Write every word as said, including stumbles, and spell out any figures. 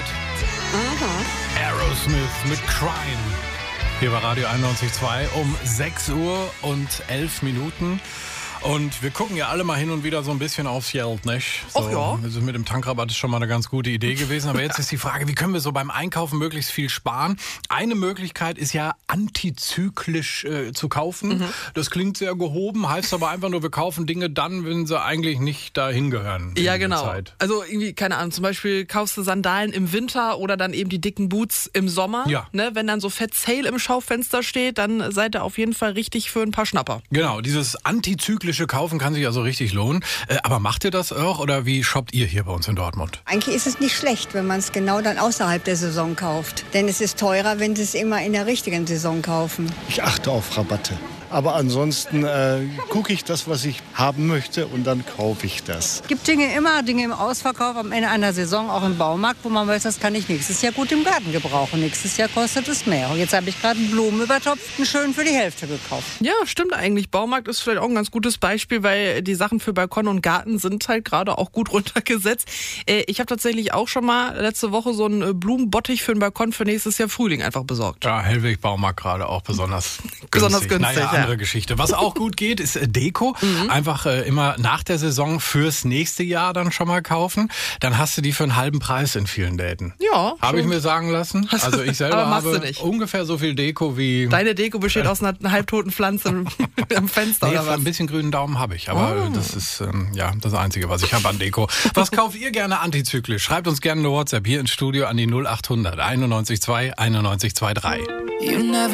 Mhm. Aerosmith mit Crime. Hier bei Radio einundneunzig Komma zwei um sechs Uhr und elf Minuten. Und wir gucken ja alle mal hin und wieder so ein bisschen aufs Geld, nicht? So, Ach ja. Also mit dem Tankrabatt ist schon mal eine ganz gute Idee gewesen. Aber jetzt ist die Frage, wie können wir so beim Einkaufen möglichst viel sparen? Eine Möglichkeit ist ja antizyklisch äh, zu kaufen. Mhm. Das klingt sehr gehoben, heißt aber einfach nur, wir kaufen Dinge dann, wenn sie eigentlich nicht dahin gehören. Ja, genau. Zeit. Also irgendwie, keine Ahnung, zum Beispiel kaufst du Sandalen im Winter oder dann eben die dicken Boots im Sommer. Ja. Ne, wenn dann so fett Sale im Schaufenster steht, dann seid ihr auf jeden Fall richtig für ein paar Schnapper. Genau, dieses antizyklische Kaufen kann sich also richtig lohnen. Äh, aber macht ihr das auch oder wie shoppt ihr hier bei uns in Dortmund? Eigentlich ist es nicht schlecht, wenn man es genau dann außerhalb der Saison kauft. Denn es ist teurer, wenn Sie es immer in der richtigen Saison kaufen. Ich achte auf Rabatte. Aber ansonsten äh, gucke ich das, was ich haben möchte und dann kaufe ich das. Es gibt Dinge immer, Dinge im Ausverkauf am Ende einer Saison, auch im Baumarkt, wo man weiß, das kann ich nächstes Jahr gut im Garten gebrauchen. Nächstes Jahr kostet es mehr. Und jetzt habe ich gerade einen Blumenübertopf, einen schön für die Hälfte gekauft. Ja, stimmt eigentlich. Baumarkt ist vielleicht auch ein ganz gutes Beispiel, weil die Sachen für Balkon und Garten sind halt gerade auch gut runtergesetzt. Ich habe tatsächlich auch schon mal letzte Woche so einen Blumenbottich für den Balkon für nächstes Jahr Frühling einfach besorgt. Ja, Hellwig Baumarkt gerade auch besonders günstig. Besonders günstig, naja, ja. andere Geschichte. Was auch gut geht, ist Deko. Mhm. Einfach äh, immer nach der Saison fürs nächste Jahr dann schon mal kaufen. Dann hast du die für einen halben Preis in vielen Läden. Ja. Habe ich mir sagen lassen. Also ich selber habe ungefähr so viel Deko wie... Deine Deko besteht aus einer halbtoten Pflanze am Fenster nee, oder was? Ein bisschen grünen Daumen habe ich, aber oh. das ist ähm, ja das Einzige, was ich habe an Deko. Was kauft ihr gerne antizyklisch? Schreibt uns gerne eine WhatsApp hier ins Studio an die null acht hundert einundneunzig zwei einundneunzig zwei drei.